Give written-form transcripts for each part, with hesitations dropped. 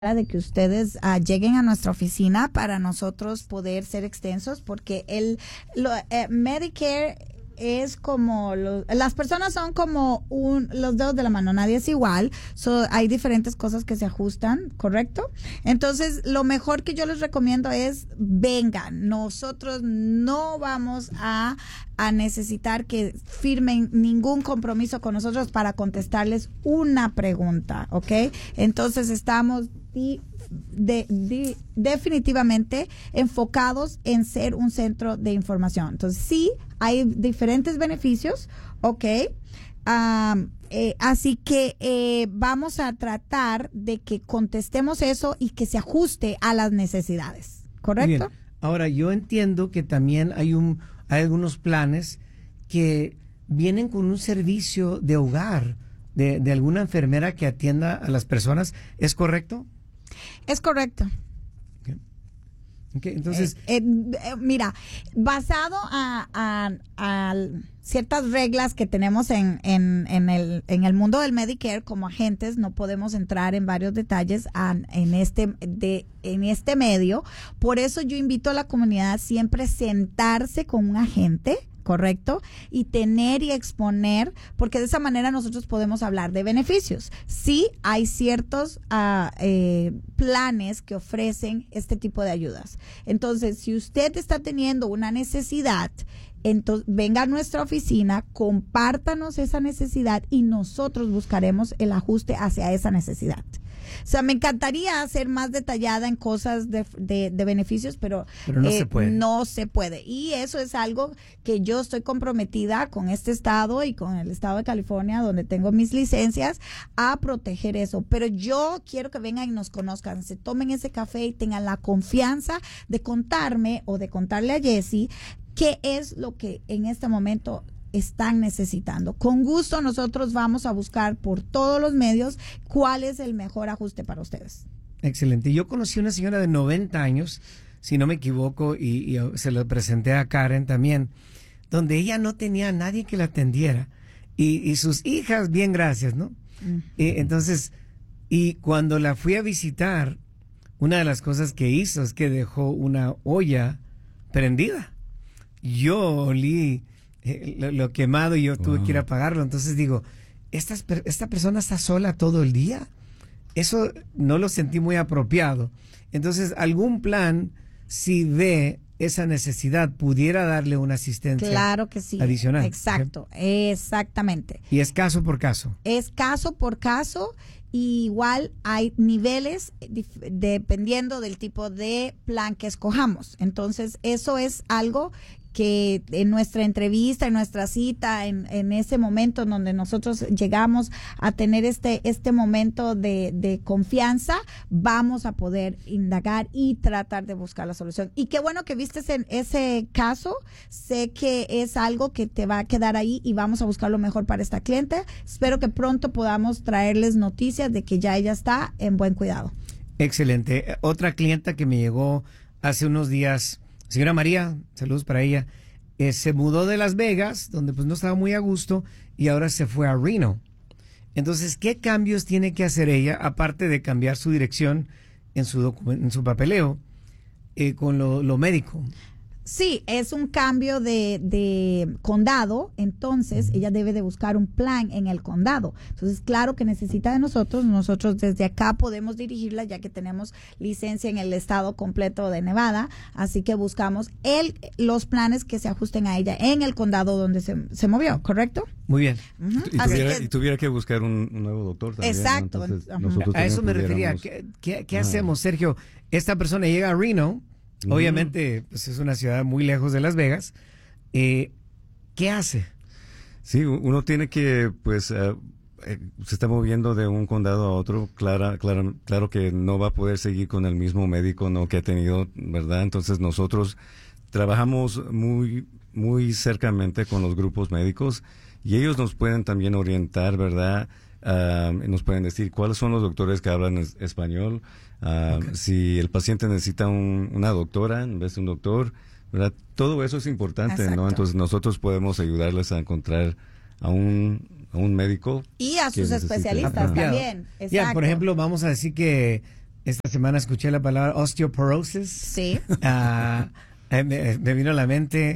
de que ustedes lleguen a nuestra oficina para nosotros poder ser extensos, porque Medicare es como las personas son como los dedos de la mano, nadie es igual, hay diferentes cosas que se ajustan, ¿correcto? Entonces, lo mejor que yo les recomiendo es vengan, nosotros no vamos a necesitar que firmen ningún compromiso con nosotros para contestarles una pregunta, ¿ok? Entonces, estamos definitivamente enfocados en ser un centro de información. Entonces, sí, hay diferentes beneficios, ¿ok? Así que vamos a tratar de que contestemos eso y que se ajuste a las necesidades, ¿correcto? Bien. Ahora, yo entiendo que también hay algunos planes que vienen con un servicio de hogar de alguna enfermera que atienda a las personas, ¿es correcto? Es correcto. Okay, entonces, mira, basado a ciertas reglas que tenemos en el mundo del Medicare, como agentes no podemos entrar en varios detalles en este medio. Por eso yo invito a la comunidad siempre a sentarse con un agente, ¿correcto? Y tener y exponer, porque de esa manera nosotros podemos hablar de beneficios. Sí, hay ciertos planes que ofrecen este tipo de ayudas. Entonces, si usted está teniendo una necesidad, entonces venga a nuestra oficina, compártanos esa necesidad y nosotros buscaremos el ajuste hacia esa necesidad. O sea, me encantaría ser más detallada en cosas de beneficios, pero no se puede. No se puede. Y eso es algo que yo estoy comprometida con este estado y con el estado de California, donde tengo mis licencias, a proteger eso. Pero yo quiero que vengan y nos conozcan, se tomen ese café y tengan la confianza de contarme o de contarle a Jessie qué es lo que en este momento están necesitando. Con gusto nosotros vamos a buscar por todos los medios cuál es el mejor ajuste para ustedes. Excelente. Yo conocí a una señora de 90 años, si no me equivoco, y se lo presenté a Karen también, donde ella no tenía a nadie que la atendiera. Y sus hijas, bien gracias, ¿no? Uh-huh. Entonces, y cuando la fui a visitar, una de las cosas que hizo es que dejó una olla prendida. Yo olí lo quemado y yo tuve que ir a pagarlo. Entonces digo, esta persona está sola todo el día. Eso no lo sentí muy apropiado. Entonces, algún plan, si ve esa necesidad, pudiera darle una asistencia. Claro que sí. Adicional. Exacto, exactamente. Y es caso por caso. Es caso por caso. Y igual hay niveles dependiendo del tipo de plan que escojamos. Entonces, eso es algo que en nuestra entrevista, en nuestra cita, en ese momento en donde nosotros llegamos a tener este momento de confianza, vamos a poder indagar y tratar de buscar la solución. Y qué bueno que viste ese caso, sé que es algo que te va a quedar ahí y vamos a buscar lo mejor para esta cliente. Espero que pronto podamos traerles noticias de que ya ella está en buen cuidado. Excelente. Otra clienta que me llegó hace unos días, señora María, saludos para ella, se mudó de Las Vegas, donde pues no estaba muy a gusto, y ahora se fue a Reno. Entonces, ¿qué cambios tiene que hacer ella, aparte de cambiar su dirección en su papeleo, con lo médico? Sí, es un cambio de condado, entonces ella debe de buscar un plan en el condado. Entonces, claro que necesita de nosotros desde acá podemos dirigirla ya que tenemos licencia en el estado completo de Nevada, así que buscamos los planes que se ajusten a ella en el condado donde se movió, ¿correcto? Muy bien. Uh-huh. Y tuviera que buscar un nuevo doctor también. Exacto. Entonces, a eso me refería. ¿Qué hacemos, Sergio? Esta persona llega a Reno. Obviamente, pues es una ciudad muy lejos de Las Vegas. ¿Qué hace? Sí, uno tiene que, pues, se está moviendo de un condado a otro. Claro que no va a poder seguir con el mismo médico, ¿no?, que ha tenido, ¿verdad? Entonces nosotros trabajamos muy, muy cercamente con los grupos médicos y ellos nos pueden también orientar, ¿verdad? Nos pueden decir cuáles son los doctores que hablan español. Okay. Si el paciente necesita una doctora en vez de un doctor, ¿verdad? Todo eso es importante. Exacto. ¿No? Entonces nosotros podemos ayudarles a encontrar a un médico y a sus especialistas también. Ya, por ejemplo, vamos a decir que esta semana escuché la palabra osteoporosis. Sí. Me vino a la mente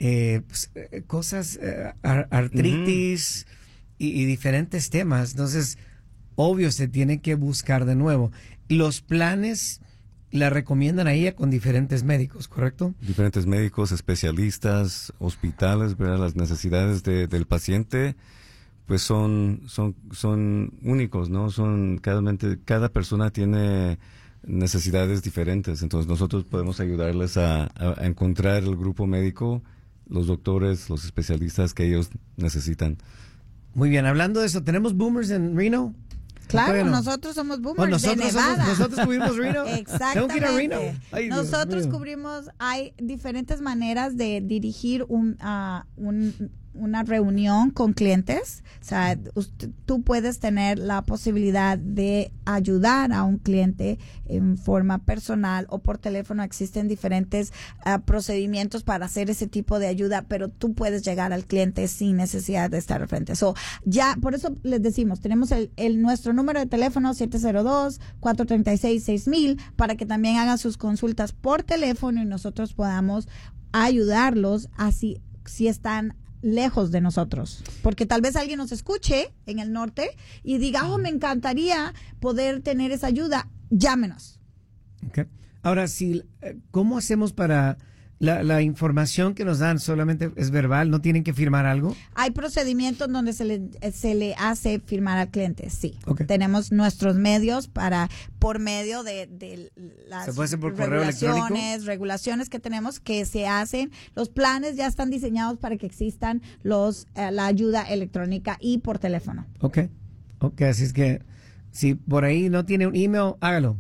cosas, artritis y diferentes temas. Entonces, obvio, se tiene que buscar de nuevo. Los planes la recomiendan a ella con diferentes médicos, ¿correcto? Diferentes médicos, especialistas, hospitales, ¿verdad? Las necesidades del paciente pues son únicos, ¿no? Cada persona tiene necesidades diferentes, entonces nosotros podemos ayudarles a encontrar el grupo médico, los doctores, los especialistas que ellos necesitan. Muy bien, hablando de eso, ¿tenemos boomers en Reno? Claro, nosotros somos boomers de Nevada. Nosotros cubrimos Reno. Exactamente. ¿Tengo que ir a Reno? Ay, nosotros cubrimos, hay diferentes maneras de dirigir una reunión con clientes. O sea, tú puedes tener la posibilidad de ayudar a un cliente en forma personal o por teléfono. Existen diferentes procedimientos para hacer ese tipo de ayuda, pero tú puedes llegar al cliente sin necesidad de estar al frente. Ya, por eso les decimos, tenemos nuestro número de teléfono 702-436-6000 para que también hagan sus consultas por teléfono y nosotros podamos ayudarlos así si están lejos de nosotros, porque tal vez alguien nos escuche en el norte y diga, me encantaría poder tener esa ayuda, llámenos. Okay. Ahora, ¿cómo hacemos para la información que nos dan? ¿Solamente es verbal? ¿No tienen que firmar algo? Hay procedimientos donde se le hace firmar al cliente, sí. Okay. Tenemos nuestros medios por medio de las ¿Se puede hacer por correo electrónico? Regulaciones que tenemos que se hacen. Los planes ya están diseñados para que existan la ayuda electrónica y por teléfono. Ok, así es que si por ahí no tiene un email, hágalo.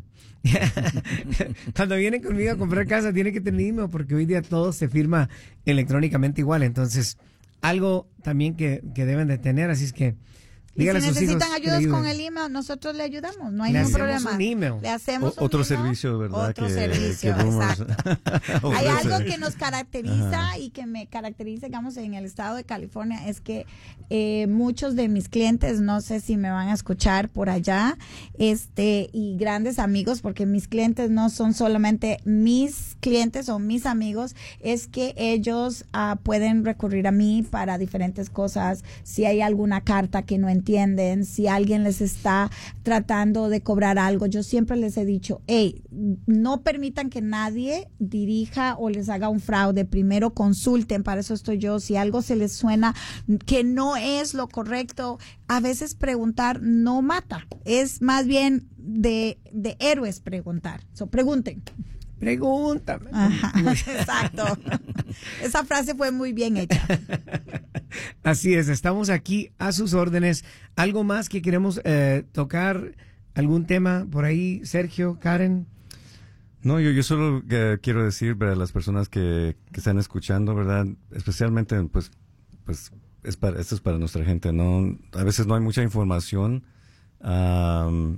Cuando vienen conmigo a comprar casa tiene que tener email porque hoy día todo se firma electrónicamente igual, entonces algo también que deben de tener, así es que dígale si a sus hijos necesitan ayudas con el email, nosotros le ayudamos, no hay ningún problema. Le hacemos otro un email, servicio, ¿verdad? Otro servicio, Boomers exacto. Hay algo que nos caracteriza Ajá. y que me caracteriza, digamos, en el estado de California, es que muchos de mis clientes, no sé si me van a escuchar por allá, y grandes amigos, porque mis clientes no son solamente mis clientes o mis amigos, es que ellos pueden recurrir a mí para diferentes cosas, si hay alguna carta que no entienden, si alguien les está tratando de cobrar algo. Yo siempre les he dicho, no permitan que nadie dirija o les haga un fraude, primero consulten, para eso estoy yo. Si algo se les suena que no es lo correcto, a veces preguntar no mata, es más bien de héroes preguntar. Pregunten. Pregúntame. Ajá, exacto. Esa frase fue muy bien hecha. Así es, estamos aquí a sus órdenes. ¿Algo más que queremos tocar? ¿Algún tema por ahí, Sergio, Karen? No, yo solo quiero decir para las personas que están escuchando, ¿verdad? Especialmente, pues esto es para nuestra gente, ¿no? A veces no hay mucha información, no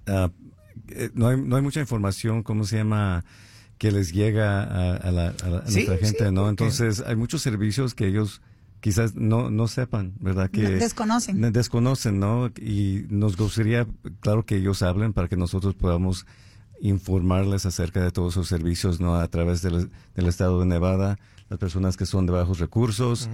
hay mucha información, ¿cómo se llama?, que les llega a nuestra gente, ¿no? Entonces, hay muchos servicios que ellos quizás no sepan, ¿verdad? Que desconocen, ¿no? Y nos gustaría, claro, que ellos hablen para que nosotros podamos informarles acerca de todos esos servicios, ¿no? A través del estado de Nevada, las personas que son de bajos recursos,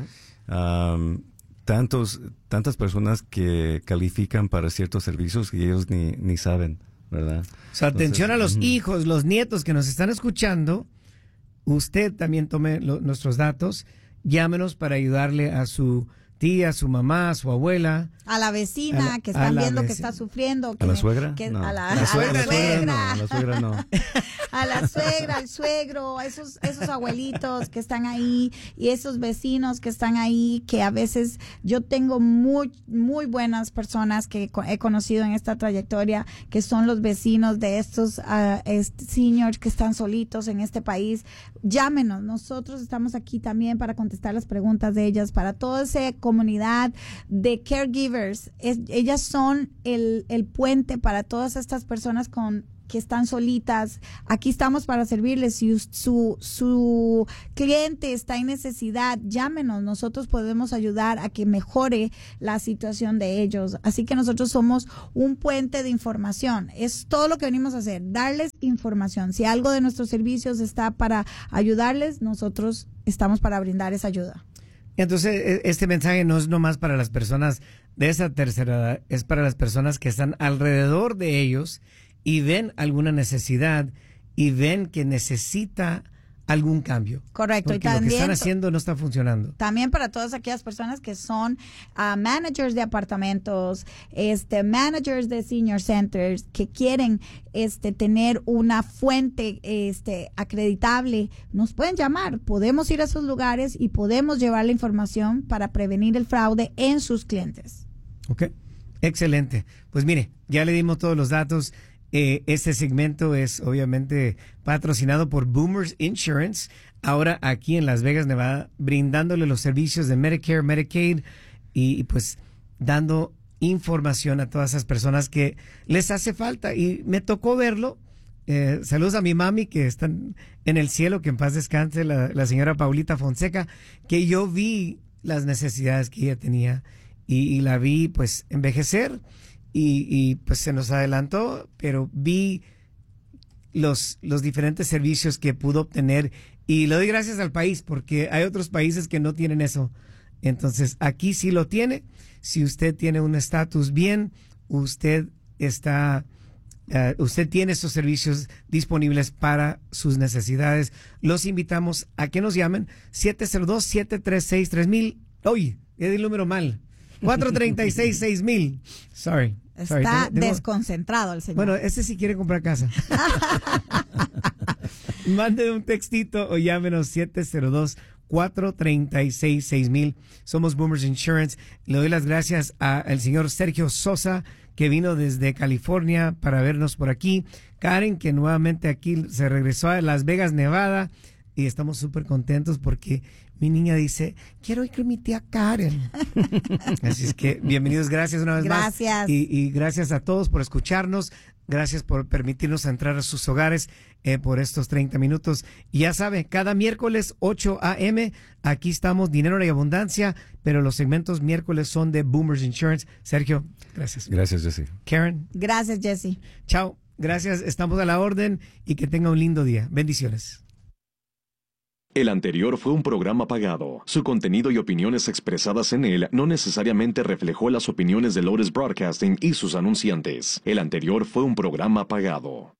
tantas personas que califican para ciertos servicios y ellos ni saben, ¿verdad? O sea, atención a los hijos, los nietos que nos están escuchando. Usted también tome nuestros datos, llámenos para ayudarle a su tía, a su mamá, a su abuela. A la vecina que están viendo que está sufriendo. ¿A la suegra? No. A la suegra no. A la suegra, al suegro, a esos abuelitos que están ahí y esos vecinos que están ahí, que a veces yo tengo muy, muy buenas personas que he conocido en esta trayectoria, que son los vecinos de estos seniors que están solitos en este país. Llámenos, nosotros estamos aquí también para contestar las preguntas de ellas, para toda esa comunidad de caregivers. Ellas son el puente para todas estas personas que están solitas, aquí estamos para servirles. Si su cliente está en necesidad, llámenos, nosotros podemos ayudar a que mejore la situación de ellos. Así que nosotros somos un puente de información. Es todo lo que venimos a hacer, darles información. Si algo de nuestros servicios está para ayudarles, nosotros estamos para brindar esa ayuda. Entonces, este mensaje no es nomás para las personas de esa tercera edad, es para las personas que están alrededor de ellos y ven alguna necesidad y ven que necesita algún cambio. Correcto. Porque y también, lo que están haciendo no está funcionando. También para todas aquellas personas que son managers de apartamentos, managers de senior centers, que quieren tener una fuente acreditable, nos pueden llamar. Podemos ir a esos lugares y podemos llevar la información para prevenir el fraude en sus clientes. Ok, excelente. Pues mire, ya le dimos todos los datos. Este segmento es obviamente patrocinado por Boomers Insurance, ahora aquí en Las Vegas, Nevada, brindándole los servicios de Medicare, Medicaid y pues dando información a todas esas personas que les hace falta. Y me tocó verlo. Saludos a mi mami que está en el cielo, que en paz descanse, la señora Paulita Fonseca, que yo vi las necesidades que ella tenía y la vi pues envejecer. Y pues se nos adelantó, pero vi los diferentes servicios que pudo obtener y le doy gracias al país porque hay otros países que no tienen eso. Entonces aquí sí lo tiene. Si usted tiene un estatus bien, usted tiene esos servicios disponibles para sus necesidades. Los invitamos a que nos llamen 702-736-3000. Oye, es el número mal. 436-6000. Sorry. Está desconcentrado el señor. Bueno, ese sí quiere comprar casa. Mande un textito o llámenos 702-436-6000. Somos Boomers Insurance. Le doy las gracias al señor Sergio Sosa, que vino desde California para vernos por aquí. Karen, que nuevamente aquí se regresó a Las Vegas, Nevada. Y estamos súper contentos porque mi niña dice, quiero ir con mi tía Karen. Así es que bienvenidos, gracias una vez más. Gracias. Y gracias a todos por escucharnos. Gracias por permitirnos entrar a sus hogares por estos 30 minutos. Y ya sabe, cada miércoles 8 a.m. aquí estamos, Dinero y Abundancia, pero los segmentos miércoles son de Boomers Insurance. Sergio, gracias. Gracias, Jesse. Karen. Gracias, Jesse. Chao, gracias, estamos a la orden y que tenga un lindo día. Bendiciones. El anterior fue un programa pagado. Su contenido y opiniones expresadas en él no necesariamente reflejó las opiniones de Lotus Broadcasting y sus anunciantes. El anterior fue un programa pagado.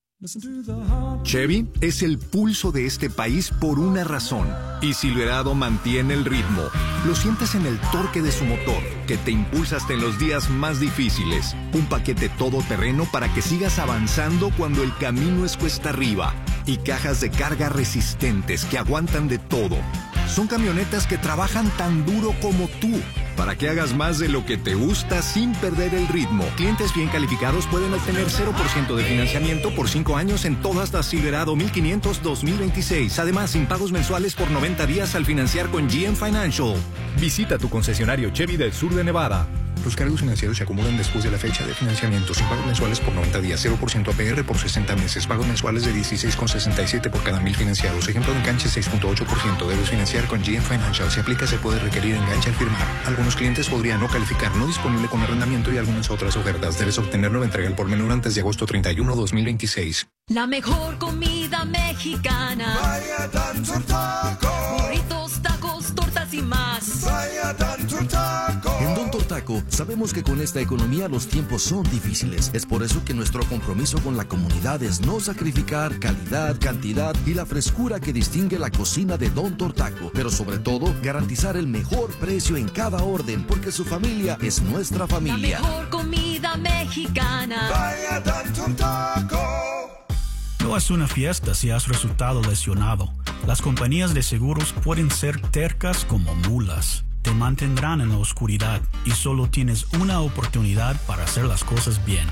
Chevy es el pulso de este país por una razón. Y Silverado mantiene el ritmo. Lo sientes en el torque de su motor, que te impulsa hasta en los días más difíciles. Un paquete todoterreno para que sigas avanzando cuando el camino es cuesta arriba. Y cajas de carga resistentes que aguantan de todo. Son camionetas que trabajan tan duro como tú, para que hagas más de lo que te gusta sin perder el ritmo. Clientes bien calificados pueden obtener 0% de financiamiento por 5 años en todas las Silverado 1500 2026. Además, sin pagos mensuales por 90 días al financiar con GM Financial. Visita tu concesionario Chevy del sur de Nevada. Los cargos financieros se acumulan después de la fecha de financiamiento, sin pagos mensuales por 90 días, 0% APR por 60 meses, pagos mensuales de 16,67 por cada 1,000 financiados. Ejemplo de enganche 6.8%. Debes financiar con GM Financial. Si aplica, se puede requerir enganche al firmar. Algunos clientes podrían no calificar, no disponible con arrendamiento y algunas otras ofertas. Debes obtener nueva entrega al por menor antes de agosto 31, 2026. La mejor comida mexicana. Vaya Don Taco. Burritos, tacos, tortas y más. Vaya Don Taco. En Don Taco sabemos que con esta economía los tiempos son difíciles. Es por eso que nuestro compromiso con la comunidad es no sacrificar calidad, cantidad y la frescura que distingue la cocina de Don Taco. Pero sobre todo, garantizar el mejor precio en cada orden, porque su familia es nuestra familia. La mejor comida mexicana. Vaya Don Taco. No es una fiesta si has resultado lesionado. Las compañías de seguros pueden ser tercas como mulas. Te mantendrán en la oscuridad y solo tienes una oportunidad para hacer las cosas bien.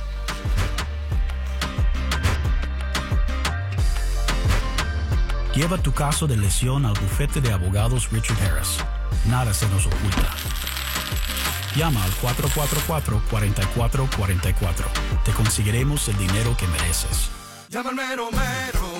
Lleva tu caso de lesión al bufete de abogados Richard Harris. Nada se nos oculta. Llama al 444-4444. Te conseguiremos el dinero que mereces. Llama al mero mero.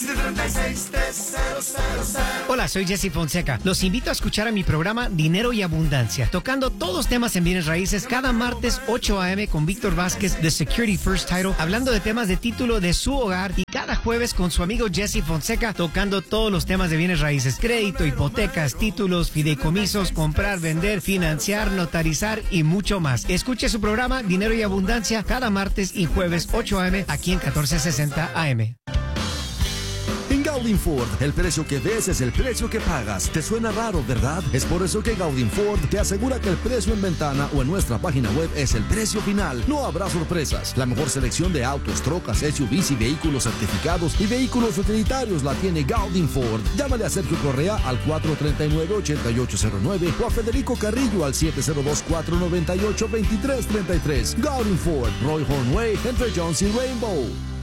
736-3000. Hola, soy Jesse Fonseca. Los invito a escuchar a mi programa Dinero y Abundancia, tocando todos los temas en bienes raíces cada martes 8 a.m. con Víctor Vázquez de Security First Title, hablando de temas de título de su hogar, y cada jueves con su amigo Jesse Fonseca, tocando todos los temas de bienes raíces: crédito, hipotecas, títulos, fideicomisos, comprar, vender, financiar, notarizar y mucho más. Escuche su programa Dinero y Abundancia cada martes y jueves 8 a.m. aquí en 1460 AM. En Gaudin Ford, el precio que ves es el precio que pagas. ¿Te suena raro, verdad? Es por eso que Gaudin Ford te asegura que el precio en ventana o en nuestra página web es el precio final. No habrá sorpresas. La mejor selección de autos, trocas, SUVs y vehículos certificados y vehículos utilitarios la tiene Gaudin Ford. Llámale a Sergio Correa al 439-8809 o a Federico Carrillo al 702-498-2333. Gaudin Ford, Roy Hornway, entre Jones y Rainbow.